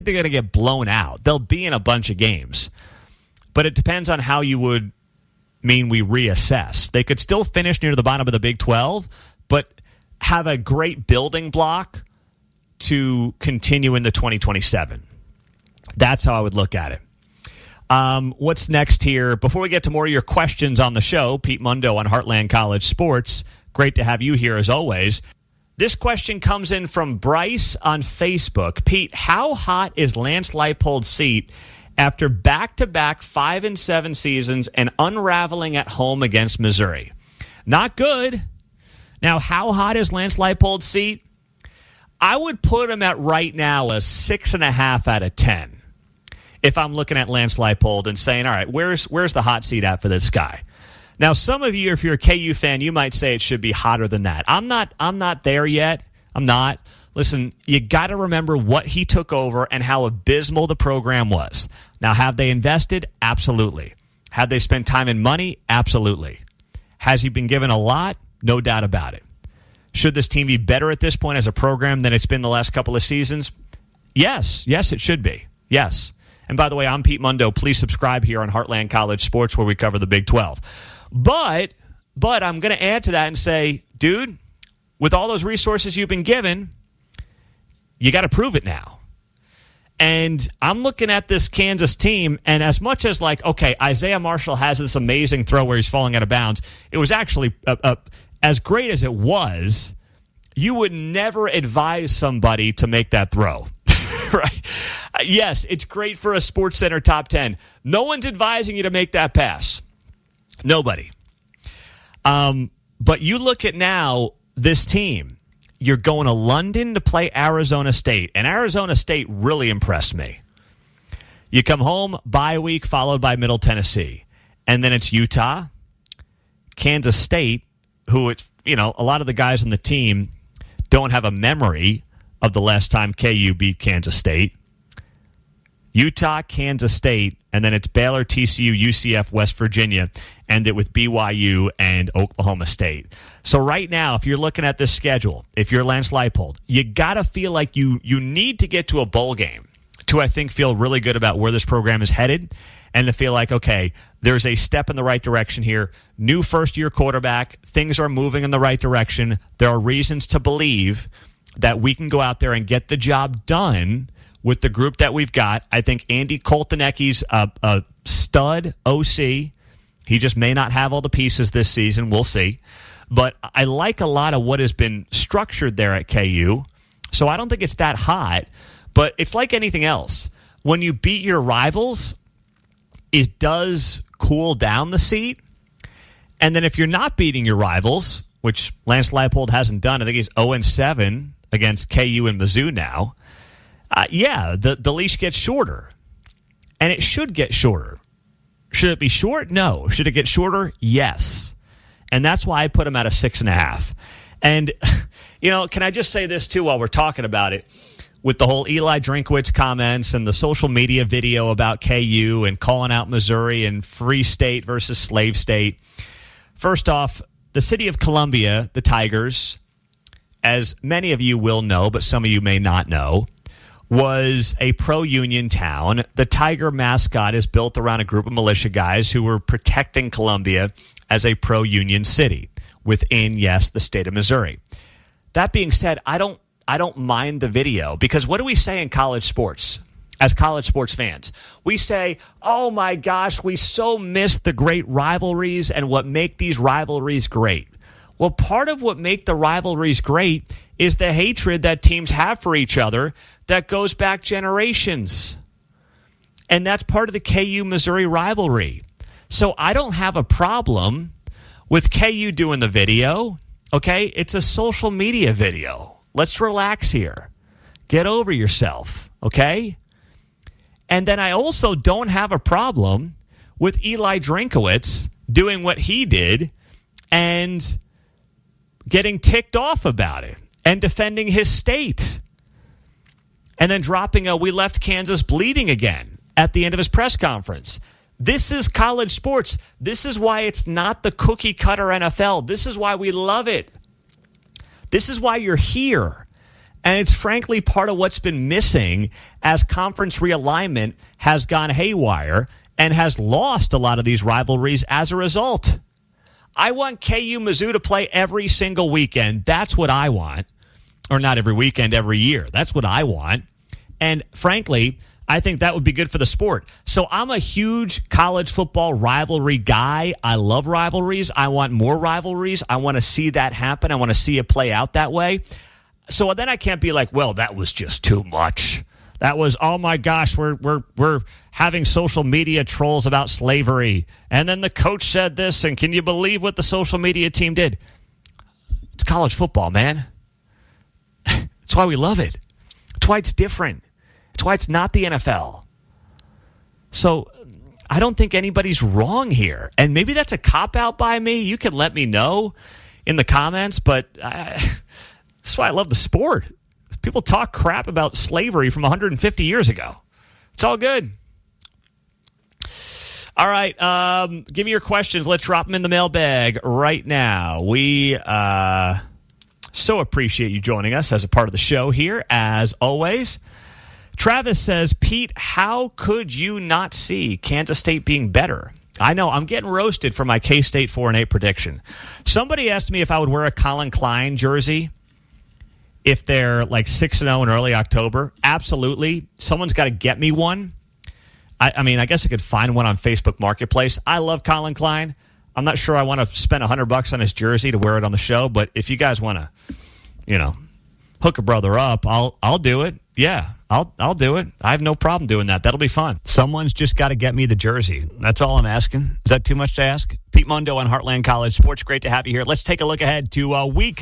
they're going to get blown out. They'll be in a bunch of games. But it depends on how you would mean we reassess. They could still finish near the bottom of the Big 12, but have a great building block to continue in the 2027. That's how I would look at it. What's next here? Before we get to more of your questions on the show, Pete Mundo on Heartland College Sports. Great to have you here as always. This question comes in from Bryce on Facebook. Pete, how hot is Lance Leipold's seat after back-to-back 5-7 seasons and unraveling at home against Missouri? Not good. Now, how hot is Lance Leipold's seat? I would put him at right now a 6.5 out of 10 if I'm looking at Lance Leipold and saying, all right, where's the hot seat at for this guy? Now, some of you, if you're a KU fan, you might say it should be hotter than that. I'm not there yet. I'm not. Listen, you got to remember what he took over and how abysmal the program was. Now, have they invested? Absolutely. Have they spent time and money? Absolutely. Has he been given a lot? No doubt about it. Should this team be better at this point as a program than it's been the last couple of seasons? Yes. Yes, it should be. Yes. And by the way, I'm Pete Mundo. Please subscribe here on Heartland College Sports where we cover the Big 12. But I'm going to add to that and say, dude, with all those resources you've been given, you got to prove it now. And I'm looking at this Kansas team, and as much as okay, Isaiah Marshall has this amazing throw where he's falling out of bounds, it was actually as great as it was, you would never advise somebody to make that throw. Right? Yes, it's great for a SportsCenter top 10. No one's advising you to make that pass. Nobody. But you look at now this team. You're going to London to play Arizona State, and Arizona State really impressed me. You come home, bye week, followed by Middle Tennessee. And then it's Utah, Kansas State, who, a lot of the guys on the team don't have a memory of the last time KU beat Kansas State. Utah, Kansas State, and then it's Baylor, TCU, UCF, West Virginia, and it with BYU and Oklahoma State. So right now, if you're looking at this schedule, if you're Lance Leipold, you got to feel like you need to get to a bowl game to, I think, feel really good about where this program is headed and to feel like, okay, there's a step in the right direction here. New first-year quarterback. Things are moving in the right direction. There are reasons to believe that we can go out there and get the job done with the group that we've got. I think Andy Koltanecki's a stud OC. He just may not have all the pieces this season. We'll see. But I like a lot of what has been structured there at KU. So I don't think it's that hot. But it's like anything else. When you beat your rivals, it does cool down the seat. And then if you're not beating your rivals, which Lance Leipold hasn't done, I think he's 0-7 against KU and Mizzou now. The leash gets shorter. And it should get shorter. Should it be short? No. Should it get shorter? Yes. And that's why I put him at a 6.5. And, can I just say this, too, while we're talking about it? With the whole Eli Drinkwitz comments and the social media video about KU and calling out Missouri and Free State versus Slave State. First off, the city of Columbia, the Tigers, as many of you will know, but some of you may not know, was a pro-union town. The Tiger mascot is built around a group of militia guys who were protecting Columbia as a pro-union city within, yes, the state of Missouri. That being said, I don't mind the video because what do we say in college sports as college sports fans? We say, oh my gosh, we so miss the great rivalries and what make these rivalries great. Well, part of what make the rivalries great is the hatred that teams have for each other that goes back generations. And that's part of the KU-Missouri rivalry. So I don't have a problem with KU doing the video, okay? It's a social media video. Let's relax here. Get over yourself, okay? And then I also don't have a problem with Eli Drinkwitz doing what he did and getting ticked off about it and defending his state. And then dropping a "we left Kansas bleeding again" at the end of his press conference. This is college sports. This is why it's not the cookie cutter NFL. This is why we love it. This is why you're here. And it's frankly part of what's been missing as conference realignment has gone haywire and has lost a lot of these rivalries as a result. I want KU Mizzou to play every single weekend. That's what I want. Or not every weekend, every year. That's what I want. And frankly, I think that would be good for the sport. So I'm a huge college football rivalry guy. I love rivalries. I want more rivalries. I want to see that happen. I want to see it play out that way. So then I can't be like, well, that was just too much. That was, oh my gosh, we're having social media trolls about slavery. And then the coach said this, and can you believe what the social media team did? It's college football, man. That's why we love it. That's why it's different. It's why it's not the NFL. So I don't think anybody's wrong here. And maybe that's a cop-out by me. You can let me know in the comments, but that's why I love the sport. People talk crap about slavery from 150 years ago. It's all good. All right, give me your questions. Let's drop them in the mailbag right now. We so appreciate you joining us as a part of the show here, as always. Travis says, Pete, how could you not see Kansas State being better? I know, I'm getting roasted for my K-State 4-8 prediction. Somebody asked me if I would wear a Colin Klein jersey if they're like 6-0 in early October. Absolutely. Someone's got to get me one. I mean, I guess I could find one on Facebook Marketplace. I love Colin Klein. I'm not sure I want to spend $100 on his jersey to wear it on the show, but if you guys want to, hook a brother up, I'll do it. Yeah, I'll do it. I have no problem doing that. That'll be fun. Someone's just got to get me the jersey. That's all I'm asking. Is that too much to ask? Pete Mundo on Heartland College Sports. Great to have you here. Let's take a look ahead to Week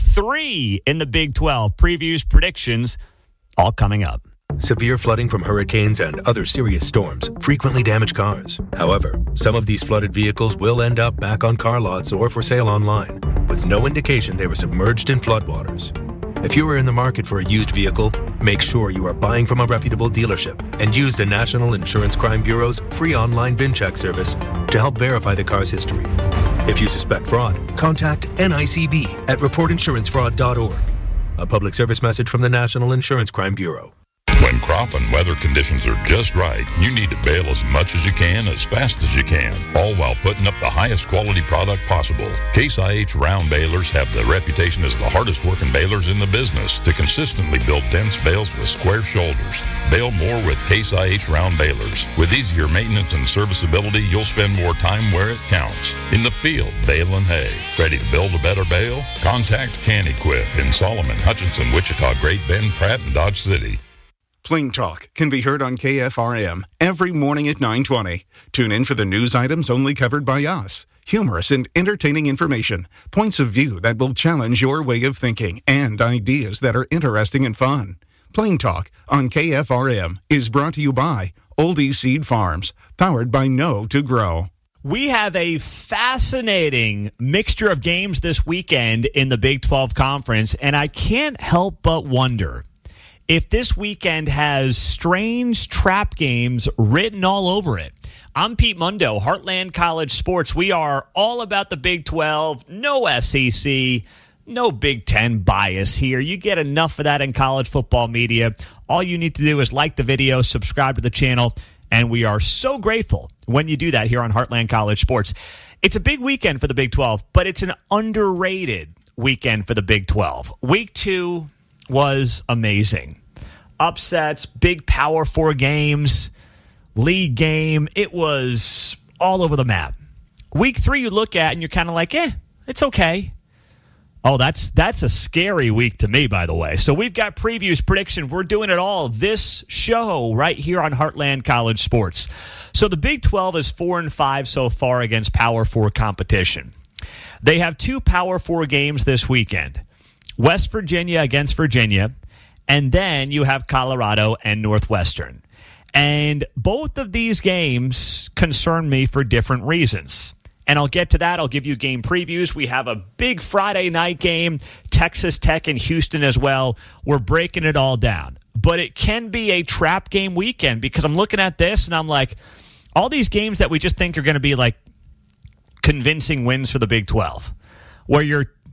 3 in the Big 12. Previews, predictions, all coming up. Severe flooding from hurricanes and other serious storms frequently damage cars. However, some of these flooded vehicles will end up back on car lots or for sale online, with no indication they were submerged in floodwaters. If you are in the market for a used vehicle, make sure you are buying from a reputable dealership and use the National Insurance Crime Bureau's free online VIN check service to help verify the car's history. If you suspect fraud, contact NICB at reportinsurancefraud.org. A public service message from the National Insurance Crime Bureau. When crop and weather conditions are just right, you need to bale as much as you can, as fast as you can, all while putting up the highest quality product possible. Case IH round balers have the reputation as the hardest working balers in the business to consistently build dense bales with square shoulders. Bale more with Case IH round balers. With easier maintenance and serviceability, you'll spend more time where it counts. In the field, baling hay. Ready to build a better bale? Contact Can-Equip in Solomon, Hutchinson, Wichita, Great Bend, Pratt, and Dodge City. Plain Talk can be heard on KFRM every morning at 9:20. Tune in for the news items only covered by us. Humorous and entertaining information, points of view that will challenge your way of thinking, and ideas that are interesting and fun. Plain Talk on KFRM is brought to you by Oldie Seed Farms, powered by Know to Grow. We have a fascinating mixture of games this weekend in the Big 12 Conference, and I can't help but wonder if this weekend has strange trap games written all over it. I'm Pete Mundo, Heartland College Sports. We are all about the Big 12, no SEC, no Big 10 bias here. You get enough of that in college football media. All you need to do is like the video, subscribe to the channel, and we are so grateful when you do that here on Heartland College Sports. It's a big weekend for the Big 12, but it's an underrated weekend for the Big 12. Week 2 was amazing. Upsets, big Power 4 games, league game. It was all over the map. Week 3 you look at and you're kind of like, it's okay. Oh, that's a scary week to me, by the way. So we've got previews, prediction. We're doing it all this show right here on Heartland College Sports. So the Big 12 is 4-5 so far against Power 4 competition. They have 2 Power 4 games this weekend. West Virginia against Virginia, and then you have Colorado and Northwestern. And both of these games concern me for different reasons. And I'll get to that. I'll give you game previews. We have a big Friday night game, Texas Tech and Houston as well. We're breaking it all down. But it can be a trap game weekend because I'm looking at this and I'm like, all these games that we just think are going to be like convincing wins for the Big 12, where you're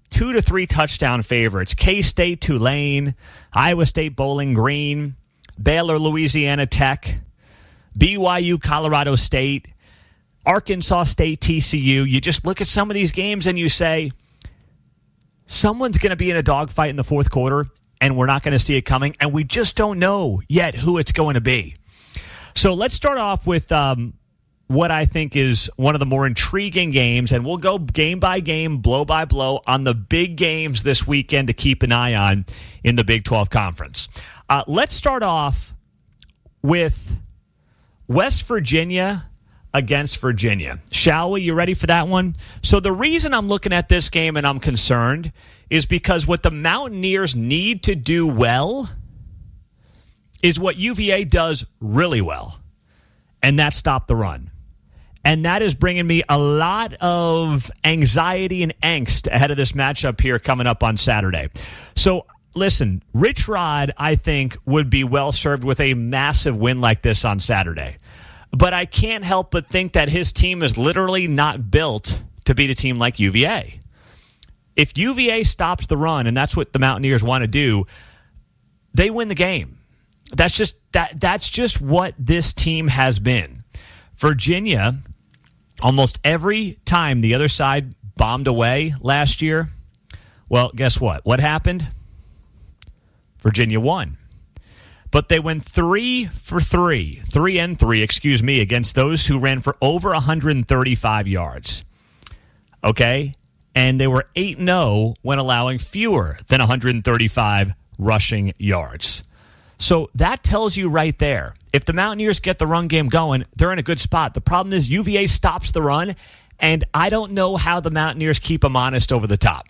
2 to 3 touchdown favorites. K-State, Tulane, Iowa State, Bowling Green, Baylor, Louisiana Tech, BYU, Colorado State, Arkansas State, TCU. You just look at some of these games and you say, someone's going to be in a dogfight in the fourth quarter, and we're not going to see it coming, and we just don't know yet who it's going to be. So let's start off with what I think is one of the more intriguing games, and we'll go game by game, blow by blow, on the big games this weekend to keep an eye on in the Big 12 Conference. Let's start off with West Virginia against Virginia. Shall we? You ready for that one? So the reason I'm looking at this game and I'm concerned is because what the Mountaineers need to do well is what UVA does really well, and that's stop the run. And that is bringing me a lot of anxiety and angst ahead of this matchup here coming up on Saturday. So, listen, Rich Rod, I think, would be well-served with a massive win like this on Saturday. But I can't help but think that his team is literally not built to beat a team like UVA. If UVA stops the run, and that's what the Mountaineers want to do, they win the game. That's just what this team has been. Virginia, almost every time the other side bombed away last year, well, guess what? What happened? Virginia won. But they went 3 and 3, against those who ran for over 135 yards. Okay? And they were 8-0 when allowing fewer than 135 rushing yards. So that tells you right there, if the Mountaineers get the run game going, they're in a good spot. The problem is UVA stops the run, and I don't know how the Mountaineers keep them honest over the top.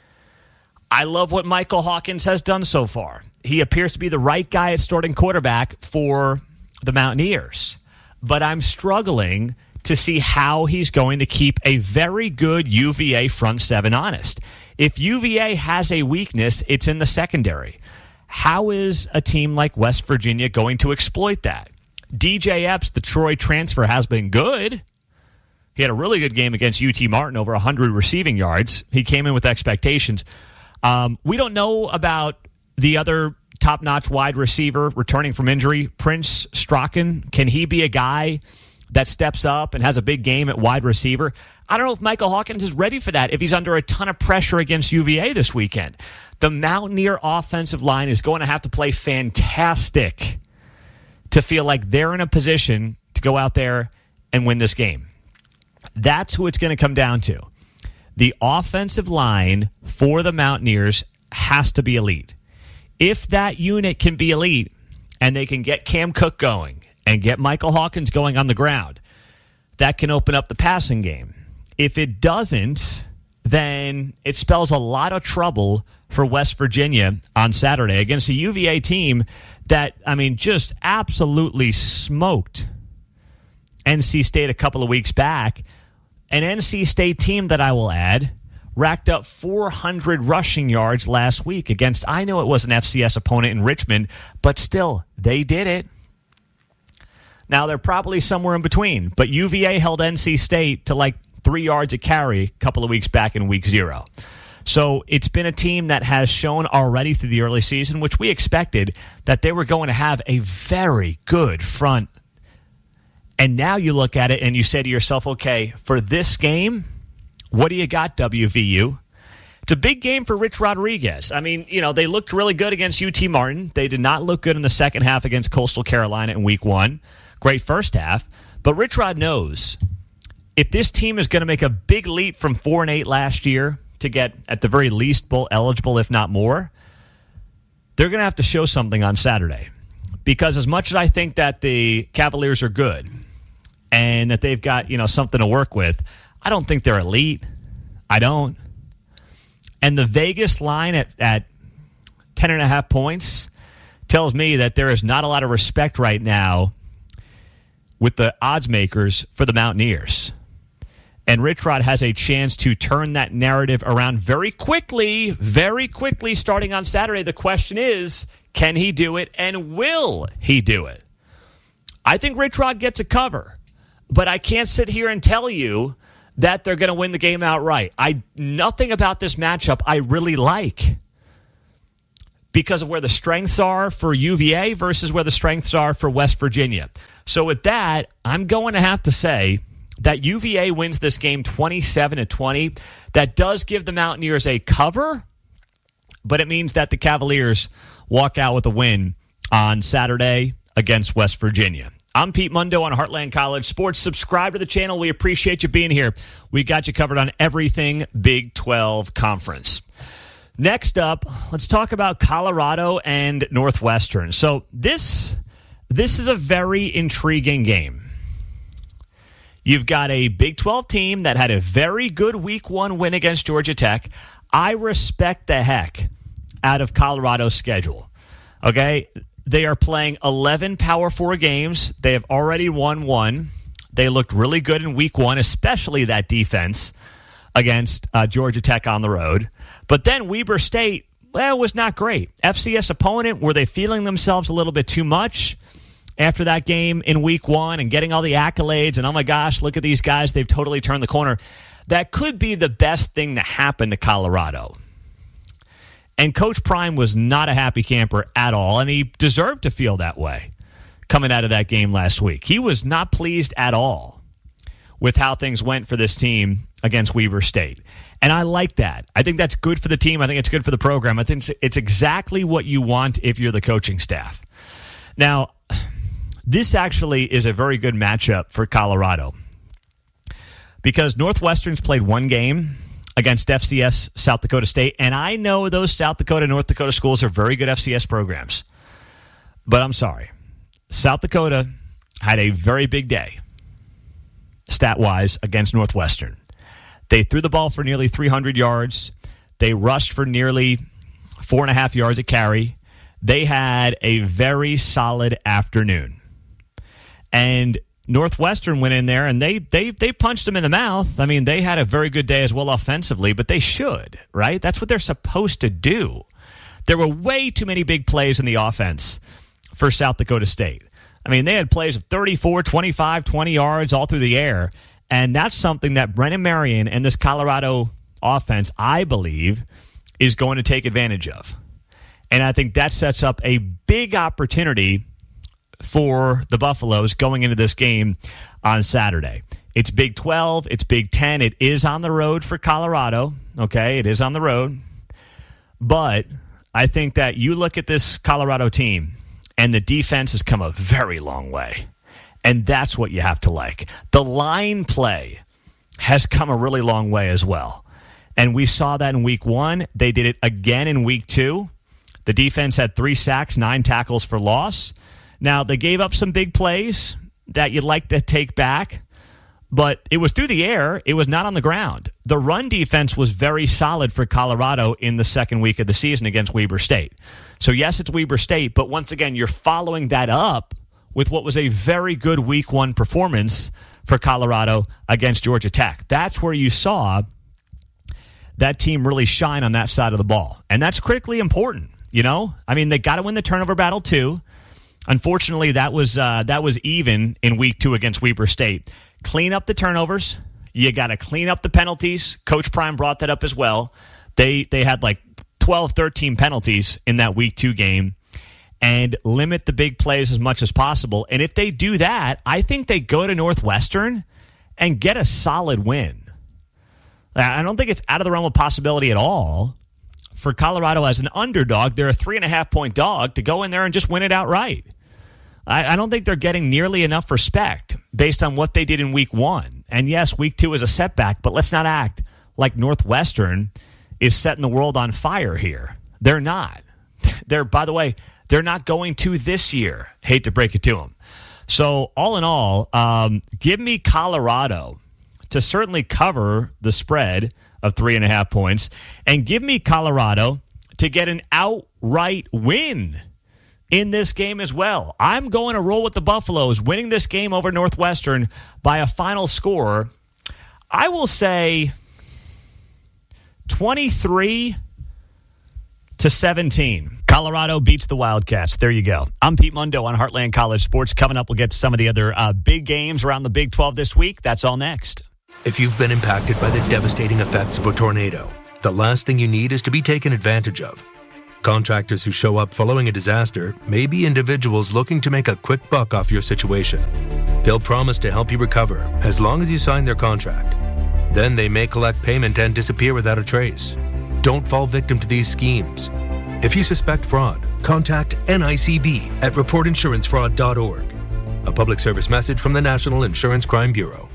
I love what Michael Hawkins has done so far. He appears to be the right guy at starting quarterback for the Mountaineers. But I'm struggling to see how he's going to keep a very good UVA front seven honest. If UVA has a weakness, it's in the secondary. How is a team like West Virginia going to exploit that? DJ Epps, the Troy transfer, has been good. He had a really good game against UT Martin, over 100 receiving yards. He came in with expectations. We don't know about the other top-notch wide receiver returning from injury, Prince Strachan. Can he be a guy that steps up and has a big game at wide receiver? I don't know if Michael Hawkins is ready for that if he's under a ton of pressure against UVA this weekend. The Mountaineer offensive line is going to have to play fantastic to feel like they're in a position to go out there and win this game. That's who it's going to come down to. The offensive line for the Mountaineers has to be elite. If that unit can be elite and they can get Cam Cook going and get Michael Hawkins going on the ground, that can open up the passing game. If it doesn't, then it spells a lot of trouble for West Virginia on Saturday against a UVA team that, just absolutely smoked NC State a couple of weeks back. An NC State team that I will add racked up 400 rushing yards last week against, I know it was an FCS opponent in Richmond, but still, they did it. Now, they're probably somewhere in between, but UVA held NC State to like 3 yards a carry a couple of weeks back in week 0. So it's been a team that has shown already through the early season, which we expected, that they were going to have a very good front. And now you look at it and you say to yourself, okay, for this game, what do you got, WVU? It's a big game for Rich Rodriguez. They looked really good against UT Martin. They did not look good in the second half against Coastal Carolina in week 1. Great first half. But Rich Rod knows if this team is going to make a big leap from 4-8 last year to get, at the very least, bowl eligible, if not more, they're going to have to show something on Saturday. Because as much as I think that the Cavaliers are good and that they've got, something to work with, I don't think they're elite. I don't. And the Vegas line at 10.5 points tells me that there is not a lot of respect right now with the odds makers for the Mountaineers. And Rich Rod has a chance to turn that narrative around very quickly starting on Saturday. The question is, can he do it, and will he do it? I think Rich Rod gets a cover, but I can't sit here and tell you that they're going to win the game outright. Nothing about this matchup I really like because of where the strengths are for UVA versus where the strengths are for West Virginia. So with that, I'm going to have to say that UVA wins this game 27-20. That does give the Mountaineers a cover, but it means that the Cavaliers walk out with a win on Saturday against West Virginia. I'm Pete Mundo on Heartland College Sports. Subscribe to the channel. We appreciate you being here. We got you covered on everything Big 12 Conference. Next up, let's talk about Colorado and Northwestern. So this is a very intriguing game. You've got a Big 12 team that had a very good Week 1 win against Georgia Tech. I respect the heck out of Colorado's schedule. Okay? They are playing 11 Power 4 games. They have already won one. They looked really good in Week 1, especially that defense against Georgia Tech on the road. But then Weber State, was not great. FCS opponent, were they feeling themselves a little bit too much after that game in Week 1 and getting all the accolades and, oh my gosh, look at these guys, they've totally turned the corner. That could be the best thing to happen to Colorado. And Coach Prime was not a happy camper at all, and he deserved to feel that way coming out of that game last week. He was not pleased at all with how things went for this team against Weber State. And I like that. I think that's good for the team. I think it's good for the program. I think it's exactly what you want if you're the coaching staff. Now, this actually is a very good matchup for Colorado because Northwestern's played one game against FCS South Dakota State, and I know those South Dakota and North Dakota schools are very good FCS programs. But I'm sorry. South Dakota had a very big day, stat-wise, against Northwestern. They threw the ball for nearly 300 yards. They rushed for nearly 4.5 yards a carry. They had a very solid afternoon. And Northwestern went in there, and they punched them in the mouth. I mean, they had a very good day as well offensively, but they should, right? That's what they're supposed to do. There were way too many big plays in the offense for South Dakota State. I mean, they had plays of 34, 25, 20 yards all through the air, and that's something that Brennan Marion and this Colorado offense, I believe, is going to take advantage of. And I think that sets up a big opportunity for the Buffaloes going into this game on Saturday. It's Big 12. It's Big 10. It is on the road for Colorado. Okay, it is on the road. But I think that you look at this Colorado team, and the defense has come a very long way. And that's what you have to like. The line play has come a really long way as well. And we saw that in Week 1. They did it again in Week 2. The defense had 3 sacks, 9 tackles for loss. Now, they gave up some big plays that you'd like to take back, but it was through the air. It was not on the ground. The run defense was very solid for Colorado in the second week of the season against Weber State. So, yes, it's Weber State, but once again, you're following that up with what was a very good Week 1 performance for Colorado against Georgia Tech. That's where you saw that team really shine on that side of the ball. And that's critically important, you know? I mean, they got to win the turnover battle, too. Unfortunately, that was even in Week 2 against Weber State. Clean up the turnovers. You got to clean up the penalties. Coach Prime brought that up as well. They had like 12, 13 penalties in that Week 2 game. And limit the big plays as much as possible. And if they do that, I think they go to Northwestern and get a solid win. I don't think it's out of the realm of possibility at all for Colorado as an underdog. They're a 3.5-point dog to go in there and just win it outright. I don't think they're getting nearly enough respect based on what they did in Week 1. And yes, Week 2 is a setback, but let's not act like Northwestern is setting the world on fire here. They're not. By the way, they're not going to this year. Hate to break it to them. So all in all, give me Colorado to certainly cover the spread of 3.5 points, and give me Colorado to get an outright win in this game as well. I'm going to roll with the Buffaloes, winning this game over Northwestern by a final score, I will say 23-17. Colorado beats the Wildcats. There you go. I'm Pete Mundo on Heartland College Sports. Coming up, we'll get to some of the other big games around the Big 12 this week. That's all next. If you've been impacted by the devastating effects of a tornado, the last thing you need is to be taken advantage of. Contractors who show up following a disaster may be individuals looking to make a quick buck off your situation. They'll promise to help you recover as long as you sign their contract. Then they may collect payment and disappear without a trace. Don't fall victim to these schemes. If you suspect fraud, contact NICB at reportinsurancefraud.org. A public service message from the National Insurance Crime Bureau.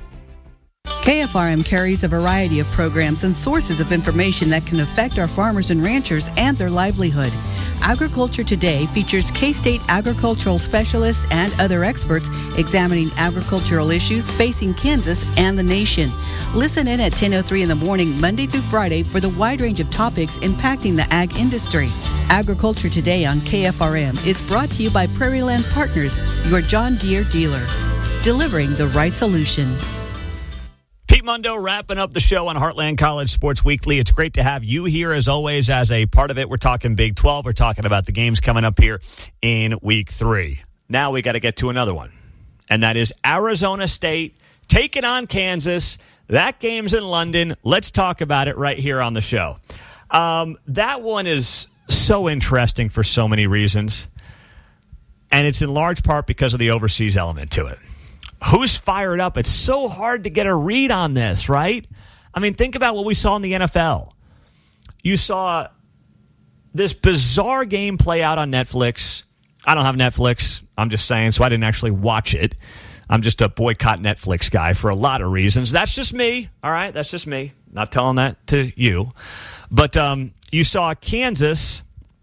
KFRM carries a variety of programs and sources of information that can affect our farmers and ranchers and their livelihood. Agriculture Today features K-State agricultural specialists and other experts examining agricultural issues facing Kansas and the nation. Listen in at 10:03 in the morning, Monday through Friday, for the wide range of topics impacting the ag industry. Agriculture Today on KFRM is brought to you by Prairie Land Partners, your John Deere dealer, delivering the right solution. Pete Mundo wrapping up the show on Heartland College Sports Weekly. It's great to have you here, as always, as a part of it. We're talking Big 12. We're talking about the games coming up here in Week 3. Now we got to get to another one, and that is Arizona State taking on Kansas. That game's in London. Let's talk about it right here on the show. That one is so interesting for so many reasons, and it's in large part because of the overseas element to it. Who's fired up? It's so hard to get a read on this, right? I mean, think about what we saw in the NFL. You saw this bizarre game play out on Netflix. I don't have Netflix, I'm just saying, so I didn't actually watch it. I'm just a boycott Netflix guy for a lot of reasons. That's just me, all right? That's just me. Not telling that to you. But you saw Kansas,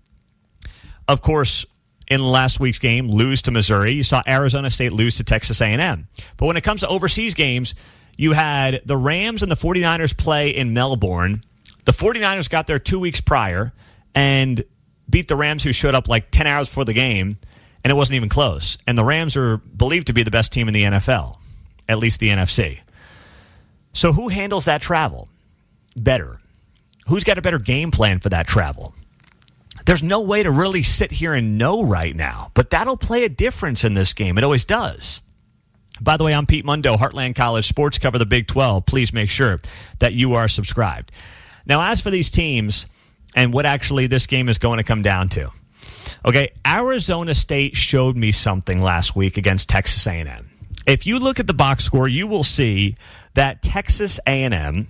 of course, in last week's game, lose to Missouri. You saw Arizona State lose to Texas A&M. But when it comes to overseas games, you had the Rams and the 49ers play in Melbourne. The 49ers got there 2 weeks prior and beat the Rams, who showed up like 10 hours before the game, and it wasn't even close. And the Rams are believed to be the best team in the NFL, at least the NFC. So who handles that travel better? Who's got a better game plan for that travel? There's no way to really sit here and know right now, but that'll play a difference in this game. It always does. By the way, I'm Pete Mundo, Heartland College Sports, cover the Big 12. Please make sure that you are subscribed. Now, as for these teams and what actually this game is going to come down to, okay, Arizona State showed me something last week against Texas A&M. If you look at the box score, you will see that Texas A&M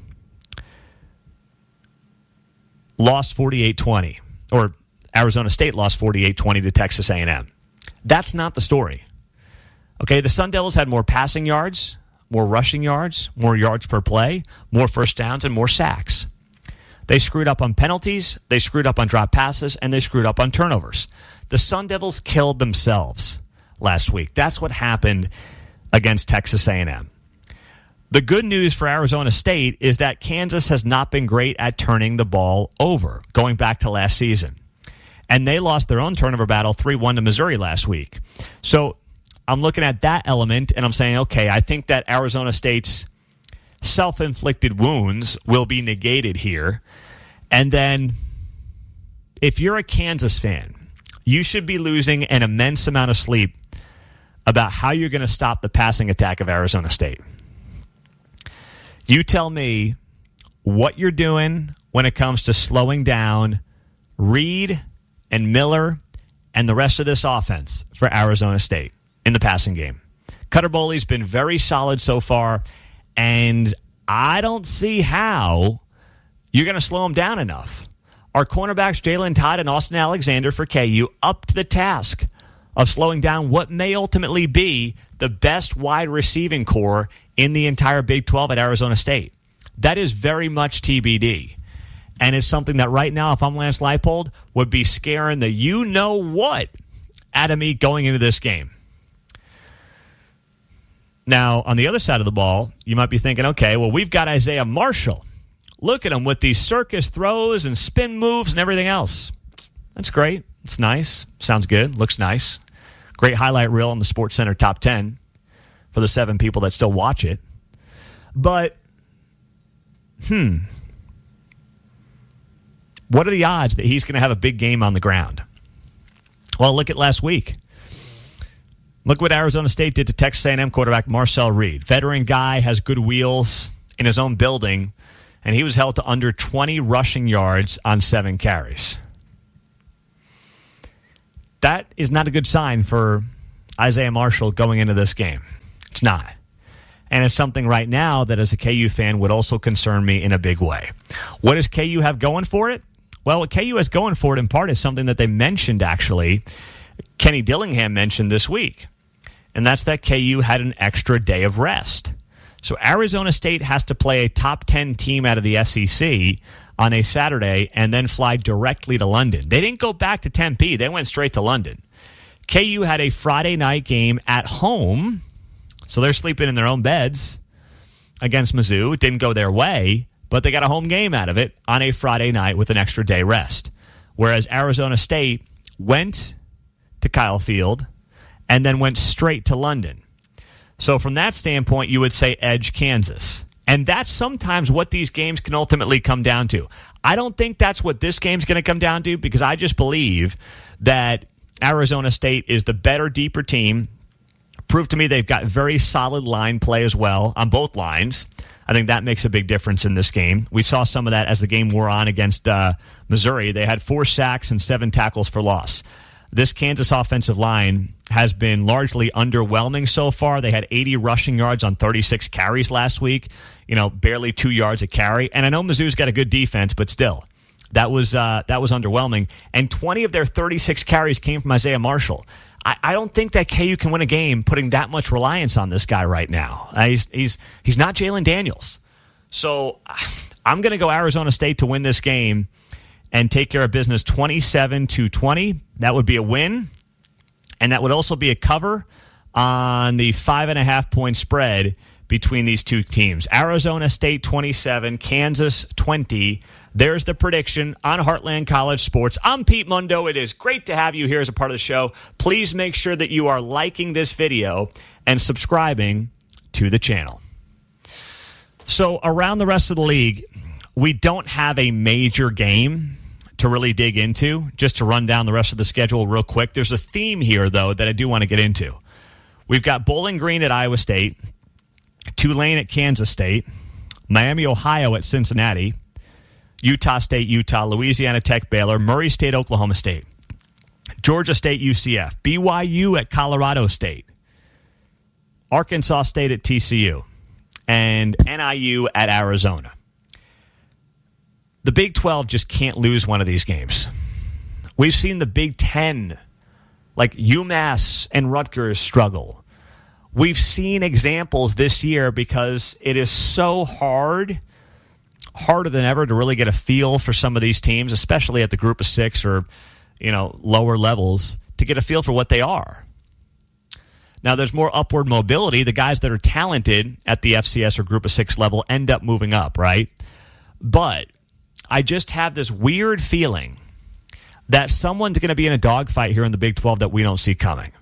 lost 48-20, or Arizona State lost 48-20 to Texas A&M. That's not the story. Okay, the Sun Devils had more passing yards, more rushing yards, more yards per play, more first downs, and more sacks. They screwed up on penalties, they screwed up on drop passes, and they screwed up on turnovers. The Sun Devils killed themselves last week. That's what happened against Texas A&M. The good news for Arizona State is that Kansas has not been great at turning the ball over, going back to last season. And they lost their own turnover battle 3-1 to Missouri last week. So I'm looking at that element, and I'm saying, okay, I think that Arizona State's self-inflicted wounds will be negated here. And then if you're a Kansas fan, you should be losing an immense amount of sleep about how you're going to stop the passing attack of Arizona State. You tell me what you're doing when it comes to slowing down Reed and Miller and the rest of this offense for Arizona State in the passing game. Cutter Boley's been very solid so far, and I don't see how you're going to slow him down enough. Are cornerbacks Jalen Todd and Austin Alexander for KU up to the task of slowing down what may ultimately be the best wide receiving core in the entire Big 12 at Arizona State? That is very much TBD. And it's something that right now, if I'm Lance Leipold, would be scaring the you-know-what out of me going into this game. Now, on the other side of the ball, you might be thinking, okay, well, we've got Isaiah Marshall. Look at him with these circus throws and spin moves and everything else. That's great. It's nice. Sounds good. Looks nice. Great highlight reel on the SportsCenter Top 10 for the 7 people that still watch it. But, what are the odds that he's going to have a big game on the ground? Well, look at last week. Look what Arizona State did to Texas A&M quarterback Marcel Reed. Veteran guy, has good wheels, in his own building, and he was held to under 20 rushing yards on 7 carries. That is not a good sign for Isaiah Marshall going into this game. It's not. And it's something right now that as a KU fan would also concern me in a big way. What does KU have going for it? Well, what KU has going for it in part is something that they mentioned, actually. Kenny Dillingham mentioned this week. And that's that KU had an extra day of rest. So Arizona State has to play a top 10 team out of the SEC on a Saturday and then fly directly to London. They didn't go back to Tempe. They went straight to London. KU had a Friday night game at home, so they're sleeping in their own beds against Mizzou. It didn't go their way, but they got a home game out of it on a Friday night with an extra day rest. Whereas Arizona State went to Kyle Field and then went straight to London. So from that standpoint, you would say edge Kansas. And that's sometimes what these games can ultimately come down to. I don't think that's what this game's going to come down to, because I just believe that Arizona State is the better, deeper team. Prove to me they've got very solid line play as well on both lines. I think that makes a big difference in this game. We saw some of that as the game wore on against Missouri. They had 4 sacks and 7 tackles for loss. This Kansas offensive line has been largely underwhelming so far. They had 80 rushing yards on 36 carries last week, barely 2 yards a carry. And I know Mizzou's got a good defense, but still, that was underwhelming. And 20 of their 36 carries came from Isaiah Marshall. I don't think that KU can win a game putting that much reliance on this guy right now. He's not Jalen Daniels. So I'm going to go Arizona State to win this game and take care of business 27-20. That would be a win. And that would also be a cover on the 5.5-point spread between these two teams. Arizona State 27, Kansas 20. There's the prediction on Heartland College Sports. I'm Pete Mundo. It is great to have you here as a part of the show. Please make sure that you are liking this video and subscribing to the channel. So around the rest of the league, we don't have a major game to really dig into. Just to run down the rest of the schedule real quick, there's a theme here, though, that I do want to get into. We've got Bowling Green at Iowa State, Tulane at Kansas State, Miami, Ohio at Cincinnati, Utah State, Utah, Louisiana Tech, Baylor, Murray State, Oklahoma State, Georgia State, UCF, BYU at Colorado State, Arkansas State at TCU, and NIU at Arizona. The Big 12 just can't lose one of these games. We've seen the Big 10, like UMass and Rutgers, struggle. We've seen examples this year because it is so harder than ever to really get a feel for some of these teams, especially at the group of 6 or, lower levels, to get a feel for what they are. Now, there's more upward mobility. The guys that are talented at the FCS or group of 6 level end up moving up, right? But I just have this weird feeling that someone's going to be in a dogfight here in the Big 12 that we don't see coming.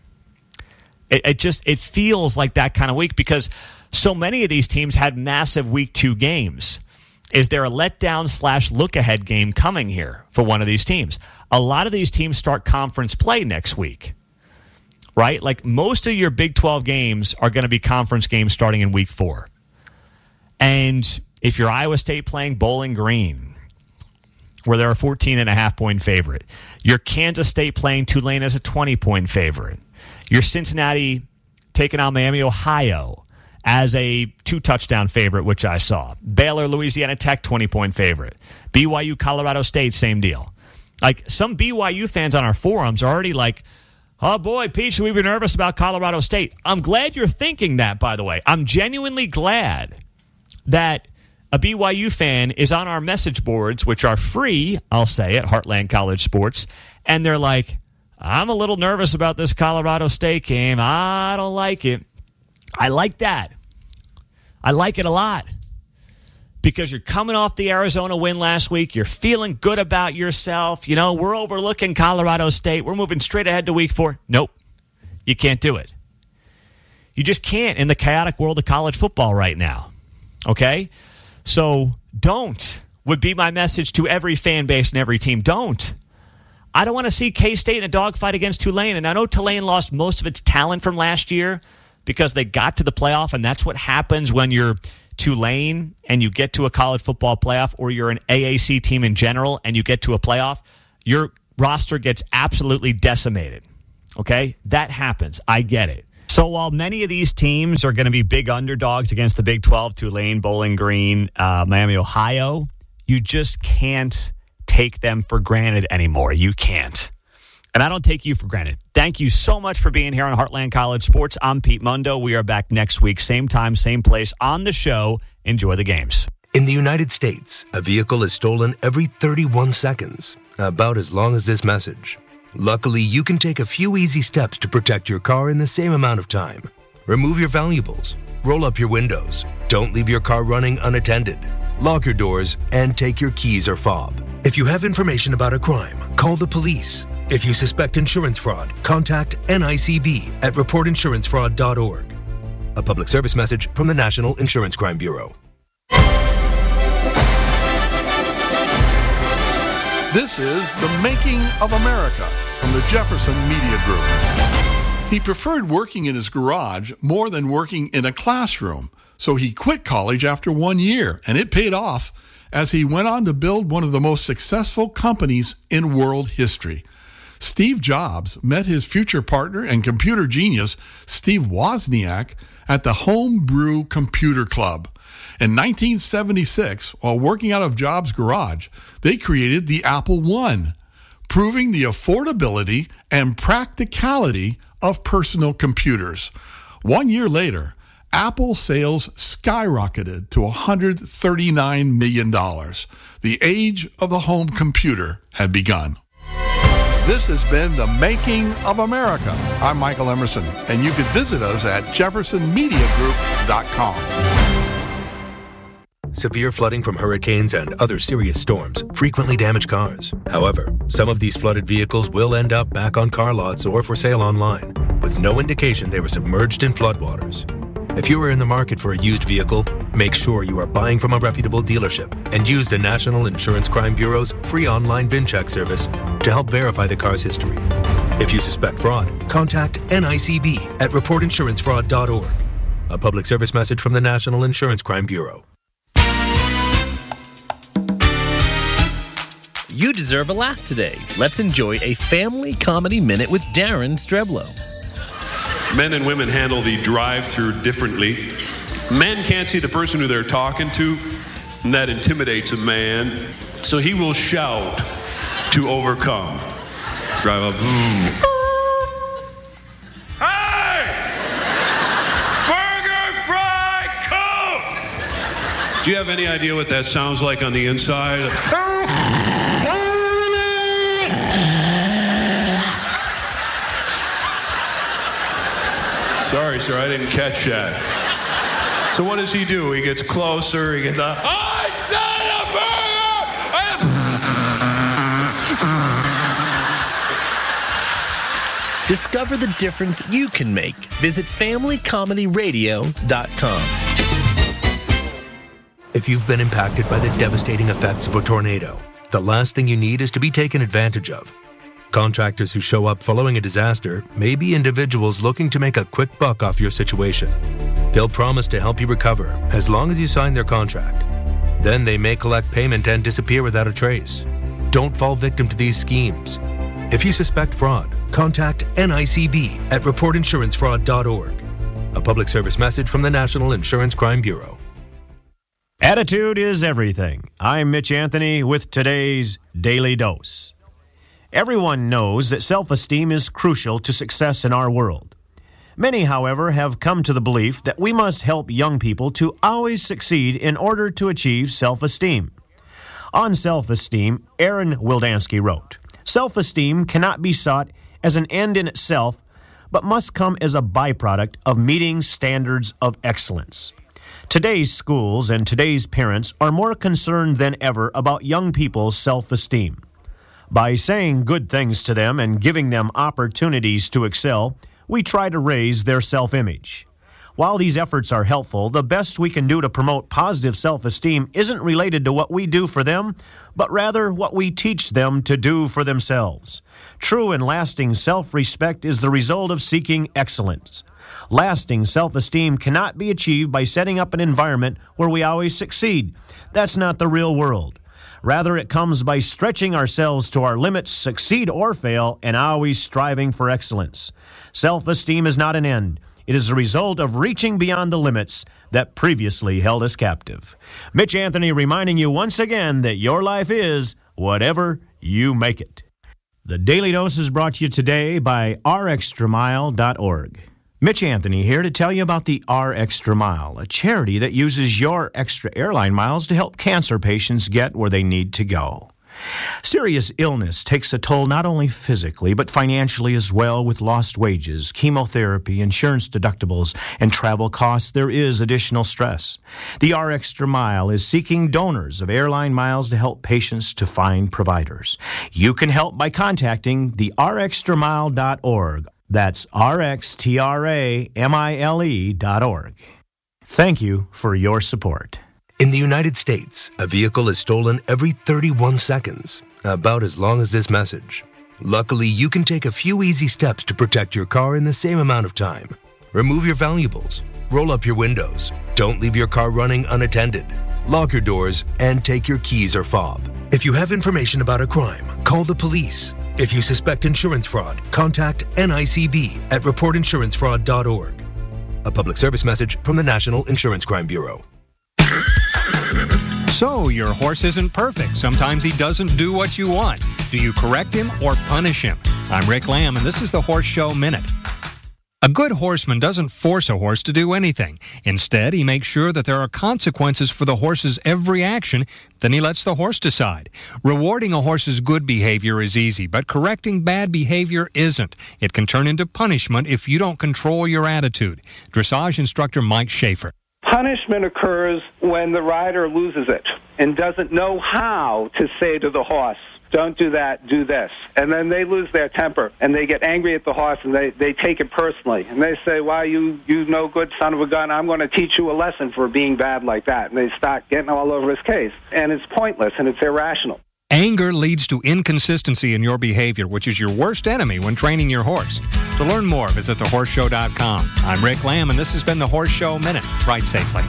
It feels like that kind of week because so many of these teams had massive Week 2 games. Is there a letdown / look-ahead game coming here for one of these teams? A lot of these teams start conference play next week, right? Like most of your Big 12 games are going to be conference games starting in Week 4. And if you're Iowa State playing Bowling Green, where they're a 14.5-point favorite, your Kansas State playing Tulane as a 20-point favorite, your Cincinnati taking on Miami, Ohio as a 2-touchdown favorite, which I saw. Baylor, Louisiana Tech, 20-point favorite. BYU, Colorado State, same deal. Like, some BYU fans on our forums are already like, oh boy, Pete, should we be nervous about Colorado State? I'm glad you're thinking that, by the way. I'm genuinely glad that a BYU fan is on our message boards, which are free, I'll say, at Heartland College Sports, and they're like, I'm a little nervous about this Colorado State game. I don't like it. I like that. I like it a lot because you're coming off the Arizona win last week. You're feeling good about yourself. We're overlooking Colorado State. We're moving straight ahead to Week 4. Nope. You can't do it. You just can't in the chaotic world of college football right now. Okay? So don't would be my message to every fan base and every team. Don't. I don't want to see K-State in a dogfight against Tulane. And I know Tulane lost most of its talent from last year because they got to the playoff, and that's what happens when your Tulane and you get to a college football playoff, or you're an AAC team in general and you get to a playoff, your roster gets absolutely decimated. Okay? That happens. I get it. So while many of these teams are going to be big underdogs against the Big 12, Tulane, Bowling Green, Miami, Ohio, you just can't take them for granted anymore. You can't. And I don't take you for granted. Thank you so much for being here on Heartland College Sports. I'm Pete Mundo. We are back next week, same time, same place on the show. Enjoy the games. In the United States, a vehicle is stolen every 31 seconds, about as long as this message. Luckily, you can take a few easy steps to protect your car in the same amount of time. Remove your valuables, roll up your windows, don't leave your car running unattended, lock your doors, and take your keys or fob. If you have information about a crime, call the police. If you suspect insurance fraud, contact NICB at reportinsurancefraud.org. A public service message from the National Insurance Crime Bureau. This is The Making of America from the Jefferson Media Group. He preferred working in his garage more than working in a classroom, so he quit college after 1 year, and it paid off as he went on to build one of the most successful companies in world history. Steve Jobs met his future partner and computer genius, Steve Wozniak, at the Homebrew Computer Club. In 1976, while working out of Jobs' garage, they created the Apple I, proving the affordability and practicality of personal computers. 1 year later, Apple sales skyrocketed to $139 million. The age of the home computer had begun. This has been The Making of America. I'm Michael Emerson, and you can visit us at jeffersonmediagroup.com. Severe flooding from hurricanes and other serious storms frequently damage cars. However, some of these flooded vehicles will end up back on car lots or for sale online, with no indication they were submerged in floodwaters. If you are in the market for a used vehicle, make sure you are buying from a reputable dealership and use the National Insurance Crime Bureau's free online VIN check service to help verify the car's history. If you suspect fraud, contact NICB at reportinsurancefraud.org. A public service message from the National Insurance Crime Bureau. You deserve a laugh today. Let's enjoy a family comedy minute with Darren Streblow. Men and women handle the drive-through differently. Men can't see the person who they're talking to, and that intimidates a man. So he will shout to overcome. Drive up. Hey! Burger, fry, Coke! Do you have any idea what that sounds like on the inside? Sorry, sir, I didn't catch that. So what does he do? He gets closer, he gets, I said a burger! Discover the difference you can make. Visit FamilyComedyRadio.com. If you've been impacted by the devastating effects of a tornado, the last thing you need is to be taken advantage of. Contractors who show up following a disaster may be individuals looking to make a quick buck off your situation. They'll promise to help you recover as long as you sign their contract. Then they may collect payment and disappear without a trace. Don't fall victim to these schemes. If you suspect fraud, contact NICB at reportinsurancefraud.org. A public service message from the National Insurance Crime Bureau. Attitude is everything. I'm Mitch Anthony with today's Daily Dose. Everyone knows that self-esteem is crucial to success in our world. Many, however, have come to the belief that we must help young people to always succeed in order to achieve self-esteem. On self-esteem, Aaron Wildansky wrote, "Self-esteem cannot be sought as an end in itself, but must come as a byproduct of meeting standards of excellence." Today's schools and today's parents are more concerned than ever about young people's self-esteem. By saying good things to them and giving them opportunities to excel, we try to raise their self-image. While these efforts are helpful, the best we can do to promote positive self-esteem isn't related to what we do for them, but rather what we teach them to do for themselves. True and lasting self-respect is the result of seeking excellence. Lasting self-esteem cannot be achieved by setting up an environment where we always succeed. That's not the real world. Rather, it comes by stretching ourselves to our limits, succeed or fail, and always striving for excellence. Self-esteem is not an end. It is a result of reaching beyond the limits that previously held us captive. Mitch Anthony reminding you once again that your life is whatever you make it. The Daily Dose is brought to you today by rextramile.org. Mitch Anthony here to tell you about the R Extra Mile, a charity that uses your extra airline miles to help cancer patients get where they need to go. Serious illness takes a toll not only physically, but financially as well. With lost wages, chemotherapy, insurance deductibles, and travel costs, there is additional stress. The R Extra Mile is seeking donors of airline miles to help patients to find providers. You can help by contacting the rextramile.org. That's rxtramile.org. Thank you for your support. In the United States, a vehicle is stolen every 31 seconds, about as long as this message. Luckily, you can take a few easy steps to protect your car in the same amount of time. Remove your valuables, roll up your windows, don't leave your car running unattended, lock your doors, and take your keys or fob. If you have information about a crime, call the police. If you suspect insurance fraud, contact NICB at reportinsurancefraud.org. A public service message from the National Insurance Crime Bureau. So, your horse isn't perfect. Sometimes he doesn't do what you want. Do you correct him or punish him? I'm Rick Lamb, and this is the Horse Show Minute. A good horseman doesn't force a horse to do anything. Instead, he makes sure that there are consequences for the horse's every action. Then he lets the horse decide. Rewarding a horse's good behavior is easy, but correcting bad behavior isn't. It can turn into punishment if you don't control your attitude. Dressage instructor Mike Schaefer. Punishment occurs when the rider loses it and doesn't know how to say to the horse, don't do that, do this. And then they lose their temper, and they get angry at the horse, and they take it personally. And they say, well, you no good son of a gun, I'm going to teach you a lesson for being bad like that. And they start getting all over his case. And it's pointless, and it's irrational. Anger leads to inconsistency in your behavior, which is your worst enemy when training your horse. To learn more, visit thehorseshow.com. I'm Rick Lamb, and this has been the Horse Show Minute. Ride safely.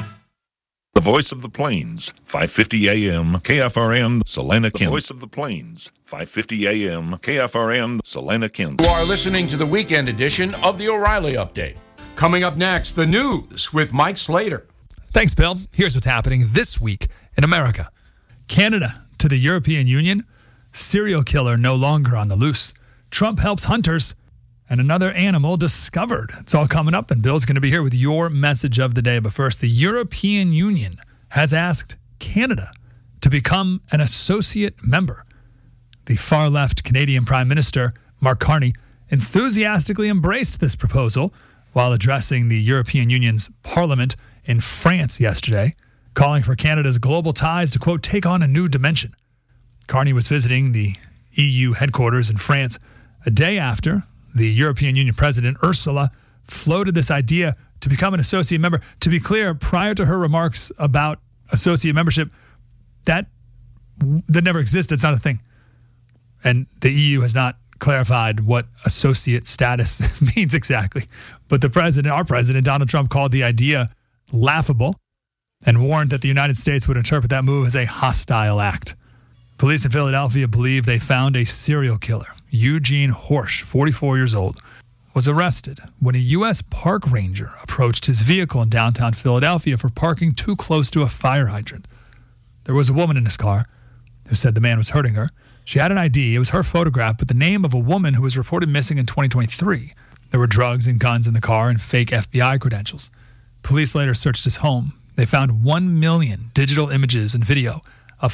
The Voice of the Plains, 550 AM, KFRN, Salina, Kansas. The Voice of the Plains, 550 AM, KFRN, Salina, Kansas. You are listening to the weekend edition of the O'Reilly Update. Coming up next, the news with Mike Slater. Thanks, Bill. Here's what's happening this week in America. Canada to the European Union. Serial killer no longer on the loose. Trump helps hunters. And another animal discovered. It's all coming up, and Bill's going to be here with your message of the day. But first, the European Union has asked Canada to become an associate member. The far-left Canadian Prime Minister, Mark Carney, enthusiastically embraced this proposal while addressing the European Union's Parliament in France yesterday, calling for Canada's global ties to, quote, take on a new dimension. Carney was visiting the EU headquarters in France a day after the European Union President, Ursula, floated this idea to become an associate member. To be clear, prior to her remarks about associate membership, that never existed. It's not a thing. And the EU has not clarified what associate status means exactly. But the president, our president, Donald Trump, called the idea laughable and warned that the United States would interpret that move as a hostile act. Police in Philadelphia believe they found a serial killer. Eugene Horsch, 44 years old, was arrested when a U.S. park ranger approached his vehicle in downtown Philadelphia for parking too close to a fire hydrant. There was a woman in his car who said the man was hurting her. She had an ID. It was her photograph, but the name of a woman who was reported missing in 2023. There were drugs and guns in the car and fake FBI credentials. Police later searched his home. They found 1 million digital images and video of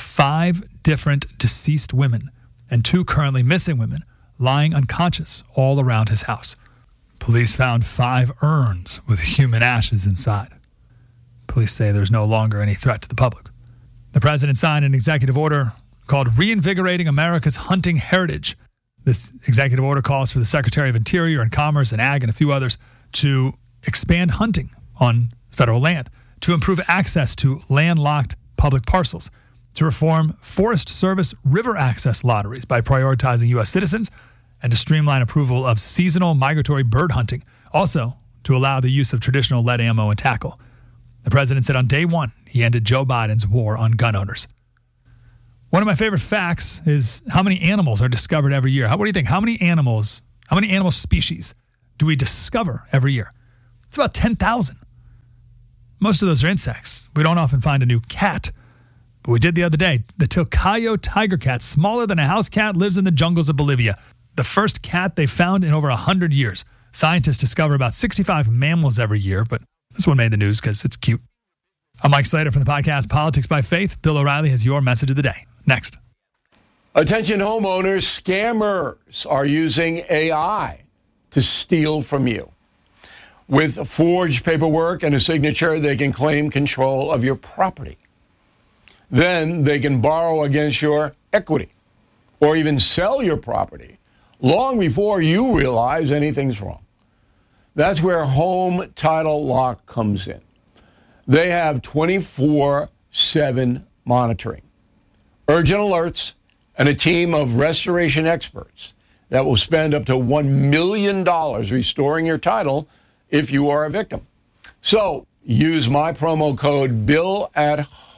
5 different deceased women and 2 currently missing women lying unconscious all around his house. Police found 5 urns with human ashes inside. Police say there's no longer any threat to the public. The president signed an executive order called Reinvigorating America's Hunting Heritage. This executive order calls for the Secretary of Interior and Commerce and Ag and a few others to expand hunting on federal land, to improve access to landlocked public parcels, to reform Forest Service river access lotteries by prioritizing U.S. citizens, and to streamline approval of seasonal migratory bird hunting. Also, to allow the use of traditional lead ammo and tackle. The president said on day one, he ended Joe Biden's war on gun owners. One of my favorite facts is how many animals are discovered every year. What do you think? How many animal species do we discover every year? It's about 10,000. Most of those are insects. We don't often find a new cat, but we did the other day. The Tocayo tiger cat, smaller than a house cat, lives in the jungles of Bolivia. The first cat they found in over 100 years. Scientists discover about 65 mammals every year, but this one made the news because it's cute. I'm Mike Slater from the podcast Politics by Faith. Bill O'Reilly has your message of the day. Next. Attention homeowners, scammers are using AI to steal from you. With forged paperwork and a signature, they can claim control of your property. Then they can borrow against your equity or even sell your property long before you realize anything's wrong. That's where Home Title Lock comes in. They have 24/7 monitoring, urgent alerts, and a team of restoration experts that will spend up to $1 million restoring your title if you are a victim. So use my promo code BILL at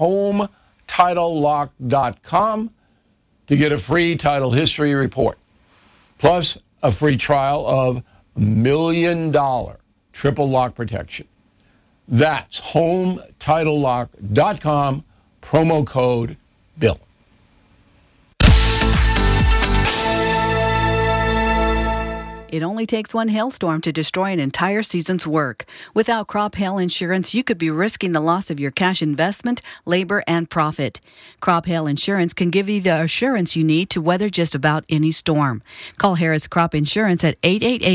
HomeTitleLock.com to get a free title history report, plus a free trial of $1 million triple lock protection. That's HomeTitleLock.com, promo code BILL. It only takes one hailstorm to destroy an entire season's work. Without crop hail insurance, you could be risking the loss of your cash investment, labor, and profit. Crop hail insurance can give you the assurance you need to weather just about any storm. Call Harris Crop Insurance at